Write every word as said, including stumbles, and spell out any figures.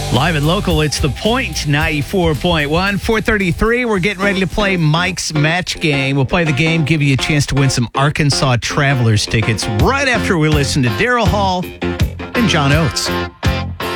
Live and local, it's The Point, ninety-four point one, four thirty-three. We're getting ready to play Mike's Match Game. We'll play the game, give you a chance to win some Arkansas Travelers tickets right after we listen to Daryl Hall and John Oates.